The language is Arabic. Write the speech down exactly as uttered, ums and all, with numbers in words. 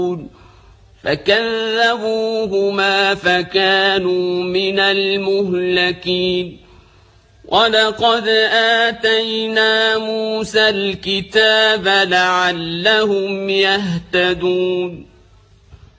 فكذبوهما فكانوا من المهلكين ولقد آتينا موسى الكتاب لعلهم يهتدون